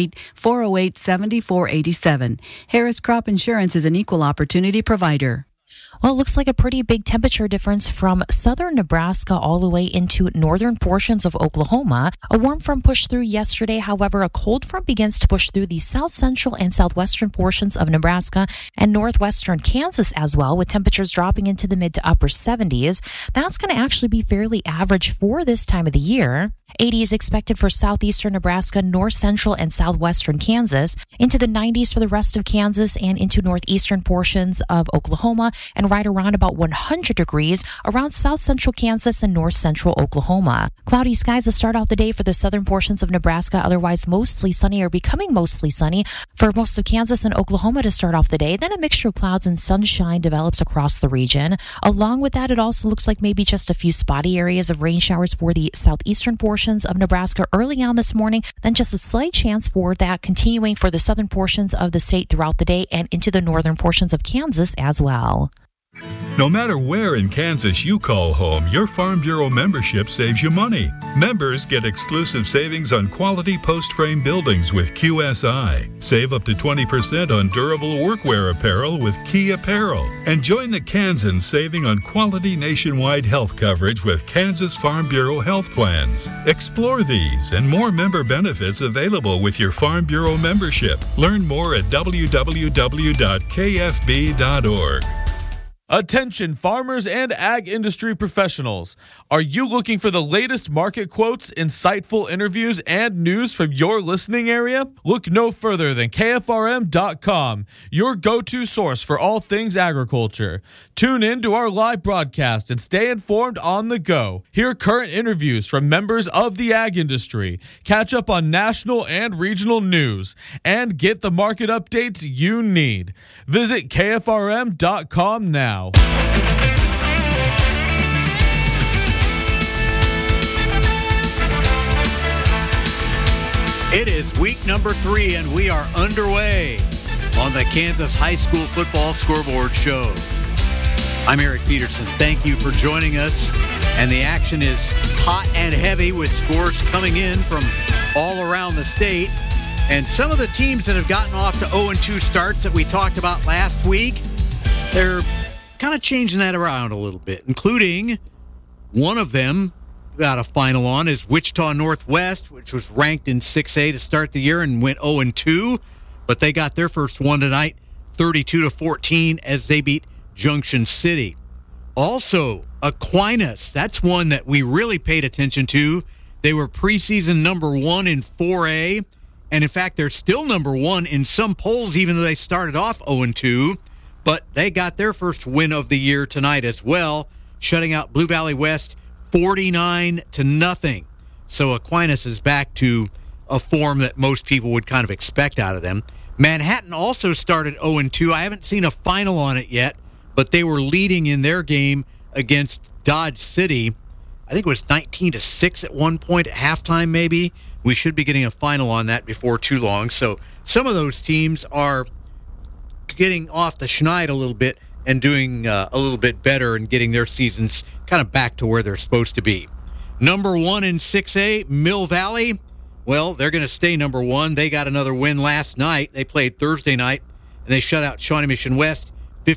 888-408-7487. Harris Crop Insurance is an equal opportunity provider. Well, it looks like a pretty big temperature difference from southern Nebraska all the way into northern portions of Oklahoma. A warm front pushed through yesterday. However, a cold front begins to push through the south central and southwestern portions of Nebraska and northwestern Kansas as well, with temperatures dropping into the mid to upper 70s. That's going to actually be fairly average for this time of the year. 80 is expected for southeastern Nebraska, north central and southwestern Kansas, into the 90s for the rest of Kansas and into northeastern portions of Oklahoma, and right around about 100 degrees around south central Kansas and north central Oklahoma. Cloudy skies to start out the day for the southern portions of Nebraska, otherwise mostly sunny or becoming mostly sunny for most of Kansas and Oklahoma to start off the day. Then a mixture of clouds and sunshine develops across the region. Along with that, it also looks like maybe just a few spotty areas of rain showers for the southeastern portions of Nebraska early on this morning, then just a slight chance for that continuing for the southern portions of the state throughout the day and into the northern portions of Kansas as well. No matter where in Kansas you call home, your Farm Bureau membership saves you money. Members get exclusive savings on quality post-frame buildings with QSI. Save up to 20% on durable workwear apparel with Key Apparel. And join the Kansans saving on quality nationwide health coverage with Kansas Farm Bureau health plans. Explore these and more member benefits available with your Farm Bureau membership. Learn more at www.kfb.org. Attention farmers and ag industry professionals. Are you looking for the latest market quotes, insightful interviews, and news from your listening area? Look no further than KFRM.com, your go-to source for all things agriculture. Tune in to our live broadcast and stay informed on the go. Hear current interviews from members of the ag industry, catch up on national and regional news, and get the market updates you need. Visit KFRM.com now. It is week number 3, and we are underway on the Kansas High School Football Scoreboard Show. I'm Eric Peterson. Thank you for joining us. And the action is hot and heavy with scores coming in from all around the state. And some of the teams that have gotten off to 0-2 starts that we talked about last week, they're kind of changing that around a little bit, including one of them got a final on is Wichita Northwest, which was ranked in 6A to start the year and went 0-2, but they got their first one tonight, 32-14, as they beat Junction City. Also, Aquinas, that's one that we really paid attention to. They were preseason number 1 in 4A, And in fact, they're still number one in some polls, even though they started off 0-2. But they got their first win of the year tonight as well, shutting out Blue Valley West 49-0. So Aquinas is back to a form that most people would kind of expect out of them. Manhattan also started 0-2. I haven't seen a final on it yet, but they were leading in their game against Dodge City. I think it was 19-6 at one point at halftime, maybe. We should be getting a final on that before too long. So some of those teams are getting off the schneid a little bit and doing a little bit better and getting their seasons kind of back to where they're supposed to be. Number one in 6A, Mill Valley. Well, they're going to stay number one. They got another win last night. They played Thursday night, and they shut out Shawnee Mission West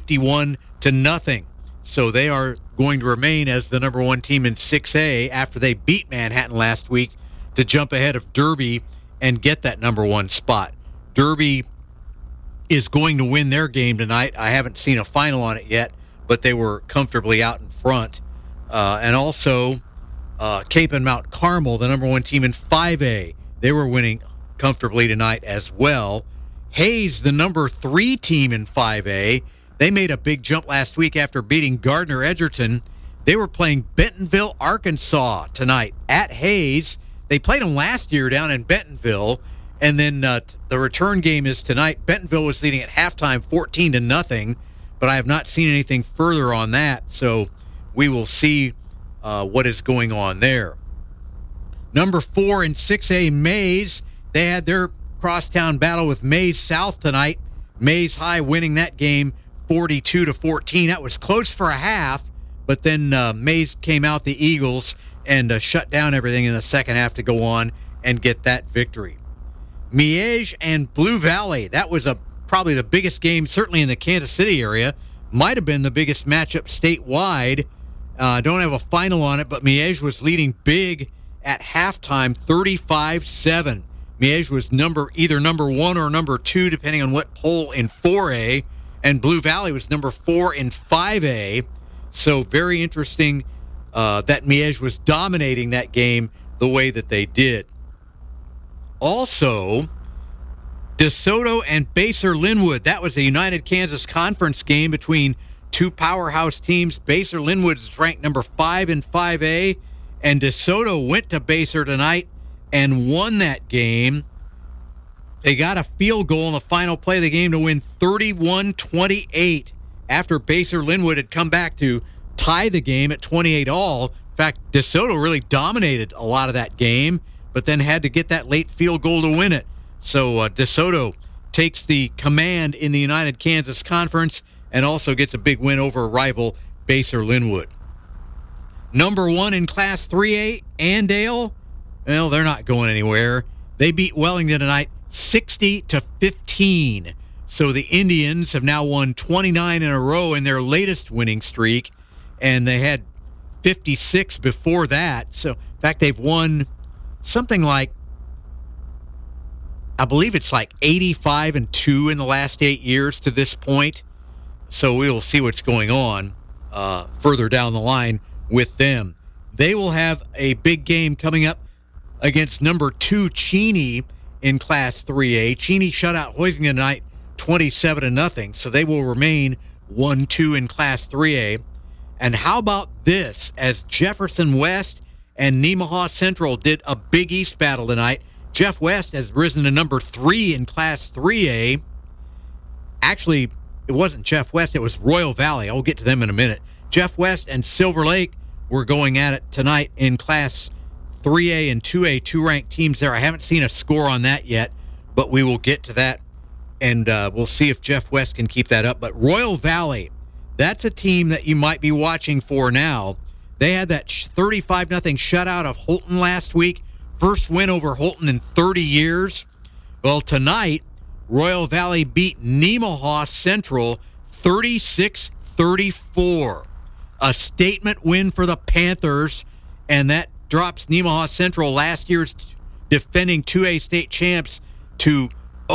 51-0. So they are going to remain as the number one team in 6A after they beat Manhattan last week to jump ahead of Derby and get that number one spot. Derby is going to win their game tonight. I haven't seen a final on it yet, but they were comfortably out in front. And also, Cape and Mount Carmel, the number one team in 5A, they were winning comfortably tonight as well. Hayes, the number 3 team in 5A, they made a big jump last week after beating Gardner-Edgerton. They were playing Bentonville, Arkansas tonight at Hayes. They played them last year down in Bentonville, and then the return game is tonight. Bentonville was leading at halftime 14-0, but I have not seen anything further on that, so we will see what is going on there. Number 4 in 6A, Mays. They had their crosstown battle with Mays South tonight. Mays High winning that game 42-14. That was close for a half, but then Mays came out the Eagles and shut down everything in the second half to go on and get that victory. Miege and Blue Valley. That was probably the biggest game, certainly in the Kansas City area. Might have been the biggest matchup statewide. Don't have a final on it, but Miege was leading big at halftime, 35-7. Miege was either number 1 or number 2, depending on what poll in 4A, and Blue Valley was number 4 in 5A. So very interesting that Miege was dominating that game the way that they did. Also, DeSoto and Basehor-Linwood. That was a United Kansas Conference game between two powerhouse teams. Basehor-Linwood is ranked number 5 in 5A, and DeSoto went to Basehor tonight and won that game. They got a field goal in the final play of the game to win 31-28 after Basehor-Linwood had come back to tie the game at 28 all. In fact, DeSoto really dominated a lot of that game, but then had to get that late field goal to win it. So DeSoto takes the command in the United Kansas Conference and also gets a big win over rival Basehor-Linwood. Number 1 in Class 3A, Andale. Well, they're not going anywhere. They beat Wellington tonight 60-15. So the Indians have now won 29 in a row in their latest winning streak, and they had 56 before that. So, in fact, they've won something like, I believe it's like 85-2 in the last 8 years to this point. So we will see what's going on further down the line with them. They will have a big game coming up against number 2 Cheney in Class 3A. Cheney shut out Hoisington tonight 27-0, so they will remain 1-2 in Class 3A. And how about this, as Jefferson West and Nemaha Central did a Big East battle tonight. Jeff West has risen to number 3 in Class 3A. Actually, it wasn't Jeff West, it was Royal Valley. I'll get to them in a minute. Jeff West and Silver Lake were going at it tonight in Class 3A and 2A, 2 ranked teams there. I haven't seen a score on that yet, but we will get to that, and we'll see if Jeff West can keep that up. But Royal Valley, that's a team that you might be watching for now. They had that 35-0 shutout of Holton last week. First win over Holton in 30 years. Well, tonight, Royal Valley beat Nemaha Central 36-34. A statement win for the Panthers, and that drops Nemaha Central, last year's defending 2A state champs, to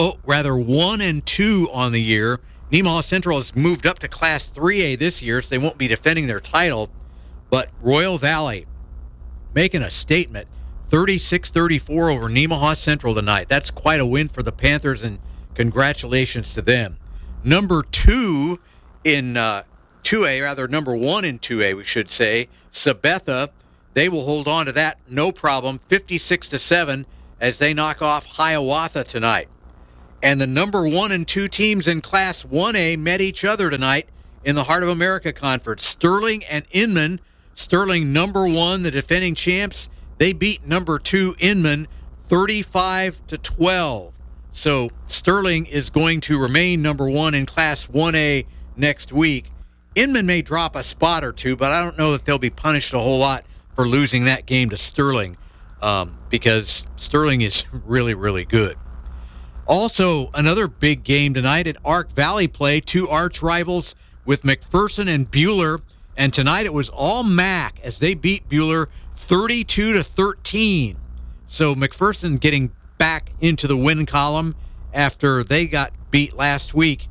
1-2 on the year. Nemaha Central has moved up to Class 3A this year, so they won't be defending their title. But Royal Valley making a statement, 36-34 over Nemaha Central tonight. That's quite a win for the Panthers, and congratulations to them. Number 2 in 2A, rather number 1 in 2A, we should say, Sabetha. They will hold on to that, no problem, 56-7 as they knock off Hiawatha tonight. And the number 1 and 2 teams in Class 1A met each other tonight in the Heart of America Conference. Sterling and Inman. Sterling, number 1, the defending champs. They beat number 2 Inman 35-12. So Sterling is going to remain number 1 in Class 1A next week. Inman may drop a spot or two, but I don't know that they'll be punished a whole lot for losing that game to Sterling, because Sterling is really, really good. Also, another big game tonight at Ark Valley play, 2 arch rivals with McPherson and Buhler. And tonight it was all MAC as they beat Buhler 32-13. So McPherson getting back into the win column after they got beat last week.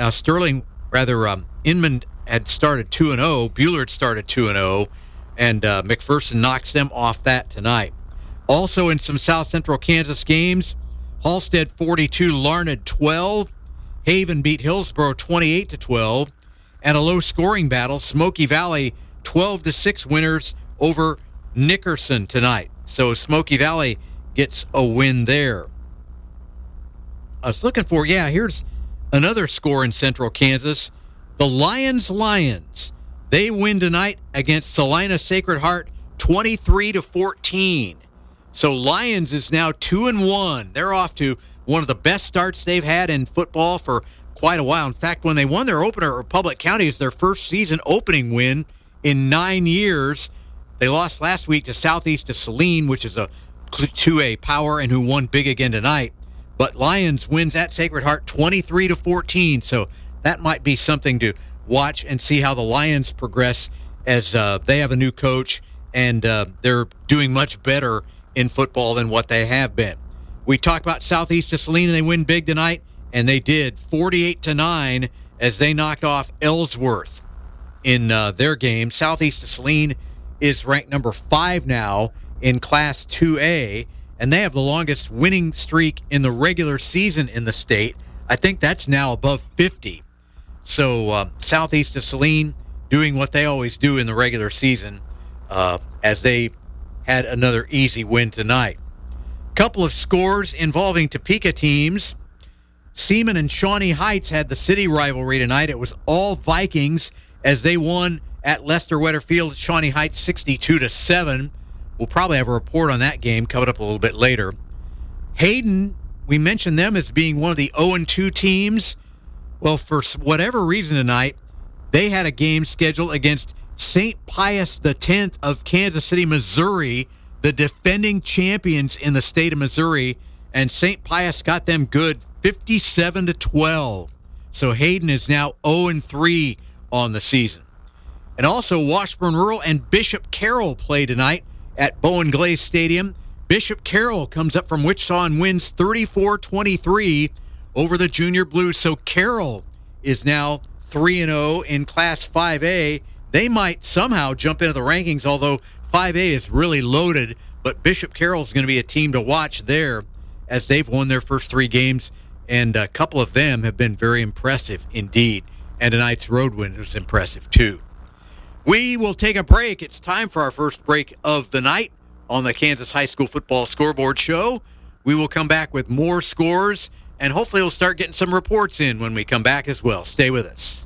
Inman had started 2-0. Buhler had started 2-0. And McPherson knocks them off that tonight. Also in some South Central Kansas games, Halstead 42, Larned 12. Haven beat Hillsboro 28-12. And a low-scoring battle, Smoky Valley 12-6 winners over Nickerson tonight. So Smoky Valley gets a win there. I was looking for, here's another score in Central Kansas. The Lions, they win tonight against Salina Sacred Heart 23-14. So Lions is now 2-1. They're off to one of the best starts they've had in football for quite a while. In fact, when they won their opener, Republic County is their first season opening win in 9 years. They lost last week to Southeast of Saline, which is a 2A power and who won big again tonight. But Lions wins at Sacred Heart 23-14. So that might be something to watch and see how the Lions progress as they have a new coach and they're doing much better in football than what they have been. We talked about Southeast of Saline, and they win big tonight, and they did 48-9 as they knocked off Ellsworth in their game. Southeast of Saline is ranked number 5 now in Class 2A, and they have the longest winning streak in the regular season in the state. I think that's now above 50. So Southeast of Saline doing what they always do in the regular season as they had another easy win tonight. Couple of scores involving Topeka teams. Seaman and Shawnee Heights had the city rivalry tonight. It was all Vikings as they won at Lester Wetter Field. Shawnee Heights 62-7. We'll probably have a report on that game coming up a little bit later. Hayden, we mentioned them as being one of the 0-2 teams. Well, for whatever reason tonight, they had a game scheduled against St. Pius X of Kansas City, Missouri, the defending champions in the state of Missouri, and St. Pius got them good 57-12. So Hayden is now 0-3 on the season. And also Washburn Rural and Bishop Carroll play tonight at Bowen Glaze Stadium. Bishop Carroll comes up from Wichita and wins 34-23 over the Junior Blues. So Carroll is now 3-0 in Class 5A. They might somehow jump into the rankings, although 5A is really loaded. But Bishop Carroll is going to be a team to watch there as they've won their first 3 games, and a couple of them have been very impressive indeed. And tonight's road win was impressive too. We will take a break. It's time for our first break of the night on the Kansas High School Football Scoreboard Show. We will come back with more scores, and hopefully we'll start getting some reports in when we come back as well. Stay with us.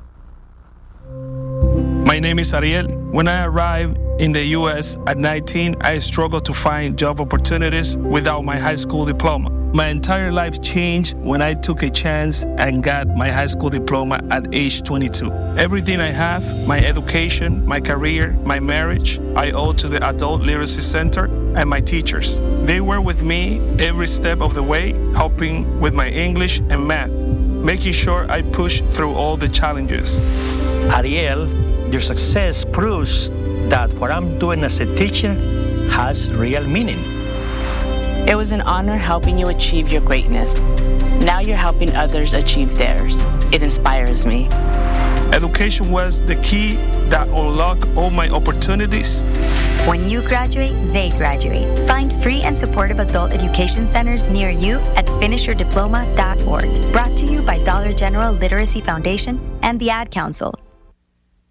My name is Ariel. When I arrived in the U.S. at 19, I struggled to find job opportunities without my high school diploma. My entire life changed when I took a chance and got my high school diploma at age 22. Everything I have, my education, my career, my marriage, I owe to the Adult Literacy Center and my teachers. They were with me every step of the way, helping with my English and math, making sure I push through all the challenges. Ariel, your success proves that what I'm doing as a teacher has real meaning. It was an honor helping you achieve your greatness. Now you're helping others achieve theirs. It inspires me. Education was the key that unlocked all my opportunities. When you graduate, they graduate. Find free and supportive adult education centers near you at finishyourdiploma.org. Brought to you by Dollar General Literacy Foundation and the Ad Council.